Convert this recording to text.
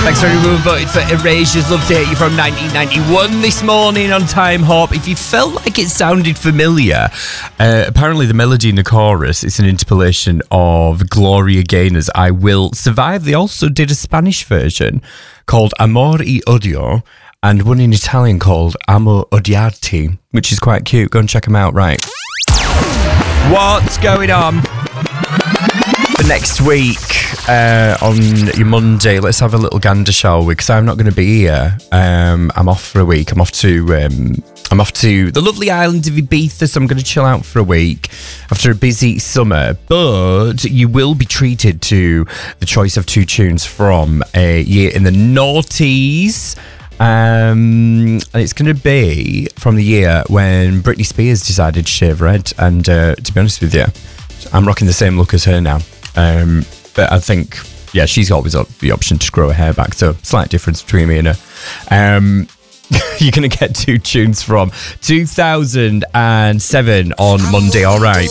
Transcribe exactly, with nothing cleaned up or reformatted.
Thanks for everyone voted for Erasure's Love to Hate You from nineteen ninety-one this morning on Time Hop. If you felt like it sounded familiar, uh, apparently the melody in the chorus is an interpolation of Gloria Gaynor's I Will Survive. They also did a Spanish version called Amor y Odio and one in Italian called Amo Odiarti, which is quite cute. Go and check them out, right? What's going on? For next week, uh, on your Monday, let's have a little gander, shall we? Because I'm not going to be here. Um, I'm off for a week. I'm off to um, I'm off to the lovely island of Ibiza, so I'm going to chill out for a week after a busy summer. But you will be treated to the choice of two tunes from a year in the noughties. Um, and it's going to be from the year when Britney Spears decided to shave red. And uh, to be honest with you, I'm rocking the same look as her now. Um, but I think, yeah, she's always got the option to grow her hair back. So slight difference between me and her. Um, you're going to get two tunes from two thousand seven on Monday, all right.